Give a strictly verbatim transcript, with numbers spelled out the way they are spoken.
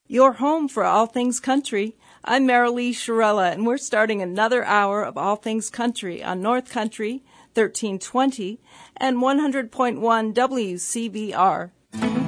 Your home for All Things Country. I'm Marilee Shirella, and we're starting another hour of All Things Country on North Country, thirteen twenty, and one hundred point one W C B R.